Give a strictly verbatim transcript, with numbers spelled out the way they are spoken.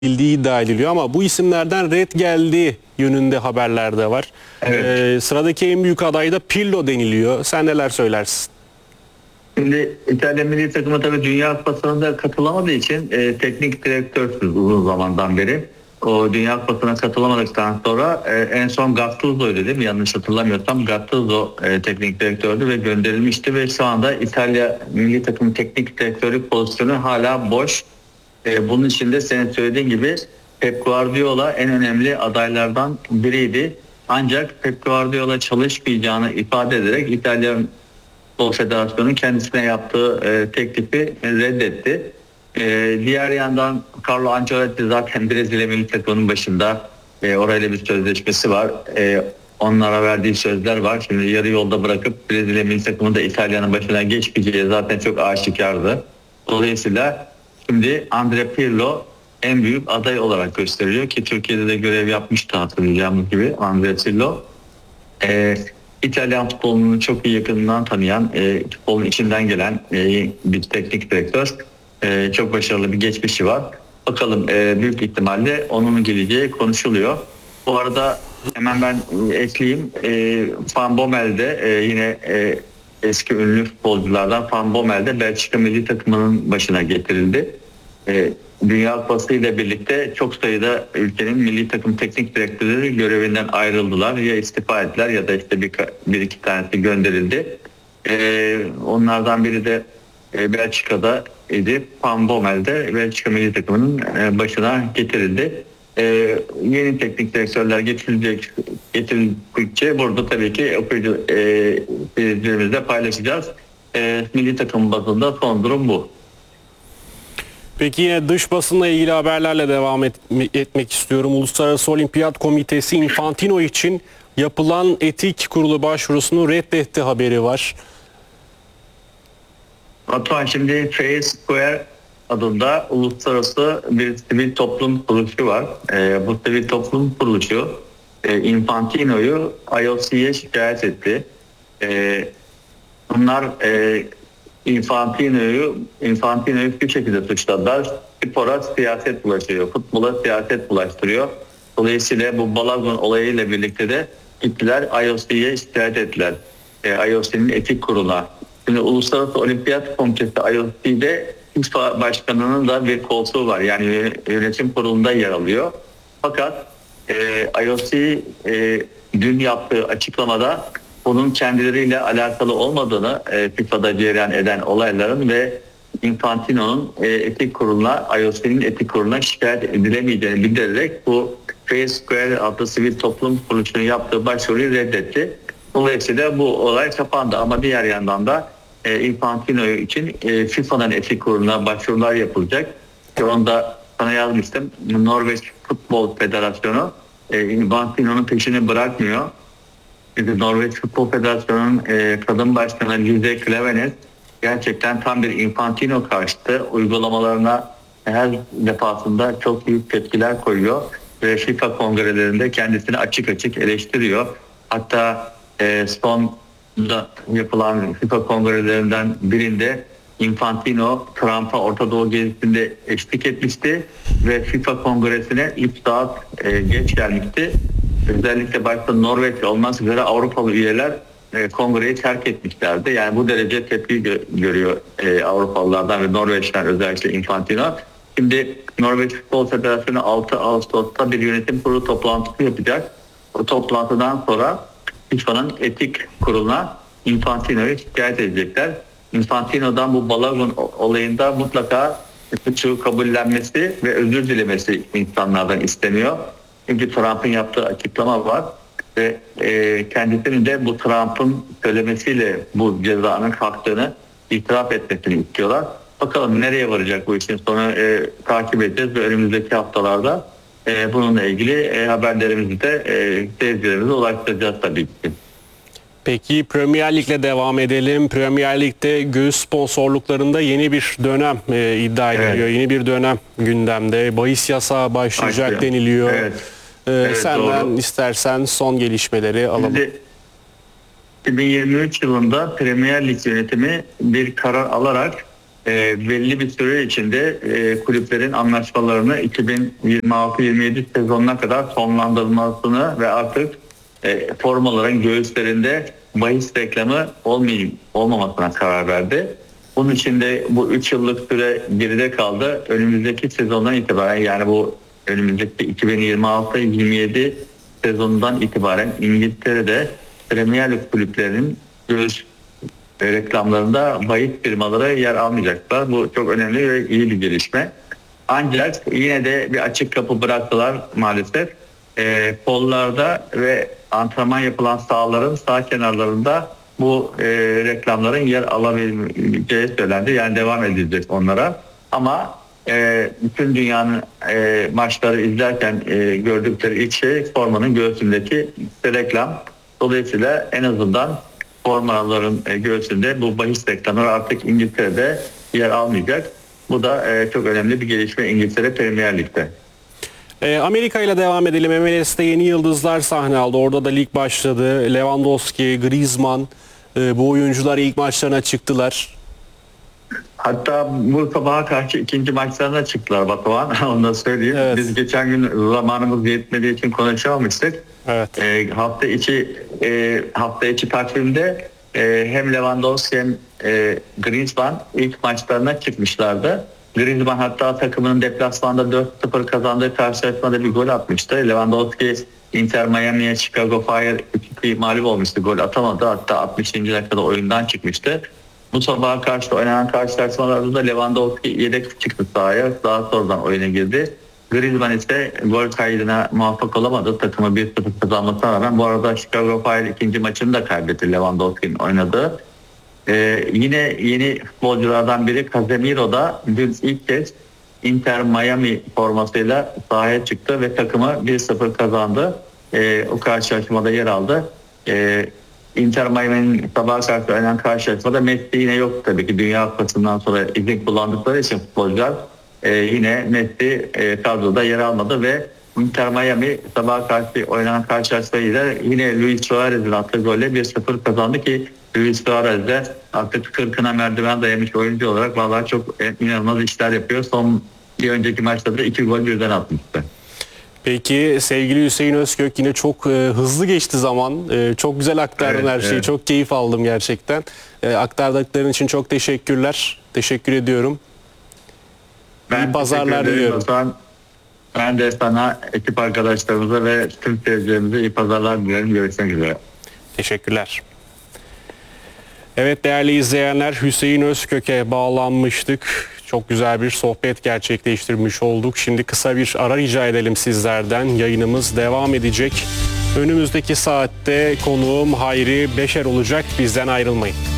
edildiği iddia ediliyor ama bu isimlerden red geldiği yönünde haberler de var. Evet. Ee, sıradaki en büyük aday da Pirlo deniliyor. Sen neler söylersin? Şimdi İtalya milli takımı tabii Dünya Kupası'na da katılamadığı için e, teknik direktörsüz uzun zamandan beri. O Dünya Kupası'na katılamadıktan sonra e, en son Gattuso'ydu değil mi? Yanlış hatırlamıyorsam Gattuso e, teknik direktördü ve gönderilmişti ve şu anda İtalya milli takımı teknik direktörü pozisyonu hala boş. E, bunun için de senin söylediğin gibi Pep Guardiola en önemli adaylardan biriydi. Ancak Pep Guardiola çalışmayacağını ifade ederek İtalya Futbol Federasyonu kendisine yaptığı e, teklifi reddetti. E, diğer yandan Carlo Ancelotti zaten Brezilya milli takımının başında, e, orayla bir sözleşmesi var. E, onlara verdiği sözler var. Şimdi yarı yolda bırakıp Brezilya milli takımı da İtalya'nın başına geçmeyeceği zaten çok aşikardı. Dolayısıyla şimdi Andrea Pirlo en büyük aday olarak gösteriliyor ki Türkiye'de de görev yapmıştı hatırlayacağımız gibi Andrea Pirlo. E, İtalyan futbolunu çok iyi yakından tanıyan, e, futbolun içinden gelen e, bir teknik direktör. E, çok başarılı bir geçmişi var. Bakalım, e, büyük ihtimalle onun geleceği konuşuluyor. Bu arada hemen ben e, ekleyeyim. E, Van Bommel de e, yine e, eski ünlü futbolculardan Van Bommel de Belçika milli takımının başına getirildi. E, Dünya Kupası ile birlikte çok sayıda ülkenin milli takım teknik direktörleri görevinden ayrıldılar. Ya istifa ettiler ya da işte bir, bir iki tanesi gönderildi. Ee, onlardan biri de e, Belçika'da idi. Van Bommel de Belçika milli takımının e, başına getirildi. Ee, yeni teknik direktörler getirilecek, getirildikçe burada tabii ki okuyucularımızla paylaşacağız. E, milli takım bazında son durum bu. Peki yine dış basınla ilgili haberlerle devam et, etmek istiyorum. Uluslararası Olimpiyat Komitesi Infantino için yapılan etik kurulu başvurusunu reddetti haberi var. Batuhan, şimdi Fair Square adında uluslararası bir sivil toplum kuruluşu var. Ee, bu sivil toplum kuruluşu e, Infantino'yu I O C'ye şikayet etti. Ee, bunlar e, Infantino'yu Infantino'yu bir şekilde suçladılar. Spora siyaset bulaştırıyor, futbola siyaset bulaştırıyor. Dolayısıyla bu Balagon olayıyla birlikte de gittiler I O C'ye şikayet ettiler. E, I O C'nin etik kuruluna. Şimdi Uluslararası Olimpiyat Komitesi I O C'de FIFA başkanının da bir koltuğu var. Yani yönetim kurulunda yer alıyor. Fakat e, I O C e, dün yaptığı açıklamada bunun kendileriyle alakalı olmadığını, e, FIFA'da cereyan eden olayların ve Infantino'nun e, etik kuruluna, I O C'nin etik kuruluna şikayet edilemeyeceğini bildirerek bu Fair Square adlı sivil toplum kuruluşunun yaptığı başvuruyu reddetti. Dolayısıyla bu olay kapandı ama diğer yandan da e, Infantino için e, FIFA'nın etik kuruluna başvurular yapılacak. Ki onu da sana yazmıştım. Norveç Futbol Federasyonu e, Infantino'nun peşini bırakmıyor. Çünkü Norveç Futbol Federasyonu'nun e, kadın başkanı Lise Klaveness gerçekten tam bir Infantino karşıtı, uygulamalarına her defasında çok büyük tepkiler koyuyor ve FIFA kongrelerinde kendisini açık açık eleştiriyor. Hatta e, son yapılan FIFA kongrelerinden birinde Infantino Trump'a Orta Doğu gezisinde eşlik etmişti ve FIFA kongresine üç saat e, geç gelmişti. Özellikle başta Norveç olmak üzere Avrupalı üyeler e, kongreyi terk etmişlerdi. Yani bu derece tepki gö- görüyor e, Avrupalılardan ve Norveç'ten özellikle Infantino. Şimdi Norveç Futbol Federasyonu altı Ağustos'ta bir yönetim kurulu toplantısı yapacak. O toplantıdan sonra FIFA'nın etik kuruluna Infantino'yu şikayet edecekler. Infantino'dan bu Balagon olayında mutlaka suçu kabullenmesi ve özür dilemesi insanlardan isteniyor. Çünkü Trump'ın yaptığı açıklama var ve e, kendisinin de bu Trump'ın söylemesiyle bu cezanın kalktığını itiraf etmesini istiyorlar. Bakalım nereye varacak bu işin sonu, e, takip edeceğiz ve önümüzdeki haftalarda e, bununla ilgili e, haberlerimizi de e, seyircilerimize ulaştıracağız tabii ki. Peki Premier Lig'le devam edelim. Premier Lig'de göğüs sponsorluklarında yeni bir dönem e, iddia ediliyor. Evet. Yeni bir dönem gündemde. Bahis yasağı başlayacak Başlıyor. deniliyor. Evet. Ee, evet, senden doğru. istersen son gelişmeleri alalım. Şimdi iki bin yirmi üç yılında Premier Lig yönetimi bir karar alarak e, belli bir süre içinde e, kulüplerin anlaşmalarını iki bin yirmi altı yirmi yedi sezonuna kadar sonlandırılmasını ve artık e, formaların göğüslerinde bahis reklamı olmayayım, olmamasına karar verdi. Bunun için de bu üç yıllık süre geride kaldı. Önümüzdeki sezondan itibaren, yani bu önümüzdeki iki bin yirmi altı yirmi yedi sezonundan itibaren İngiltere'de Premier Lig kulüplerinin göğüs reklamlarında bahis firmaları yer almayacaklar. Bu çok önemli ve iyi bir gelişme. Ancak yine de bir açık kapı bıraktılar maalesef. E, kollarda ve antrenman yapılan sahaların sağ kenarlarında bu e, reklamların yer alabileceği söylendi. Yani devam edilecek onlara. Ama e, bütün dünyanın e, maçları izlerken e, gördükleri ilk şey formanın göğsündeki reklam. Dolayısıyla en azından formaların e, göğsünde bu bahis reklamları artık İngiltere'de yer almayacak. Bu da e, çok önemli bir gelişme İngiltere Premier Lig'de. E, Amerika ile devam edelim. M L S'te yeni yıldızlar sahne aldı. Orada da lig başladı. Lewandowski, Griezmann, e, bu oyuncular ilk maçlarına çıktılar. Hatta bu sabaha karşı ikinci maçlarına çıktılar Batuhan. Onu da söyleyeyim. Evet. Biz geçen gün zamanımız yetmediği için konuşamamıştık. Evet. E, hafta içi e, hafta içi takvimde e, hem Lewandowski hem e, Griezmann ilk maçlarına çıkmışlardı. Griezmann hatta takımının deplasmanda dört sıfır kazandığı karşılaşmada bir gol atmıştı. Lewandowski Inter Miami'ye Chicago Fire üç iki mağlup olmuştu. Gol atamadı. Hatta altmışıncı dakikada oyundan çıkmıştı. Bu sabaha karşı oynanan karşılaşmalarda da Lewandowski yedek çıktı sahaya. Daha sonradan oyuna girdi. Griezmann ise gol kaydına muvaffak olamadı. Takımı bir sıfır kazanmasına rağmen. Bu arada Chicago Fire ikinci maçını da kaybetti Lewandowski'nin oynadığı. Ee, yine yeni futbolculardan biri Casemiro da dün ilk kez Inter Miami formasıyla sahaya çıktı ve takımı bir sıfır kazandı. Ee, o karşılaşmada yer aldı. Ee, Inter Miami'nin sabah karşı oynanan karşılaşmada Messi yine yok tabii ki. Dünya Kupası'ndan sonra izin kullandıkları için futbolcular e, yine Messi e, kadroda yer almadı ve Inter Miami sabah karşı oynanan karşılaşmayı yine Luis Suarez'in attığı golle bir sıfır kazandı ki Luis Suarez de artık kırkına merdiven dayamış oyuncu olarak vallahi çok inanılmaz işler yapıyor. Son bir önceki maçta da iki gol birden atmıştı. Peki sevgili Hüseyin Özkök, yine çok e, hızlı geçti zaman. E, çok güzel aktardın Evet, her şeyi. evet. Çok keyif aldım gerçekten. E, aktardıkların için çok teşekkürler. Teşekkür ediyorum. İyi pazarlar teşekkür ederim diliyorum. Hasan. Ben de sana, ekip arkadaşlarımıza ve tüm seyircilerimize iyi pazarlar diliyorum. Görüşmek üzere. Teşekkürler. Evet değerli izleyenler, Hüseyin Özkök'e bağlanmıştık. Çok güzel bir sohbet gerçekleştirmiş olduk. Şimdi kısa bir ara rica edelim sizlerden. Yayınımız devam edecek. Önümüzdeki saatte konuğum Hayri Beşer olacak. Bizden ayrılmayın.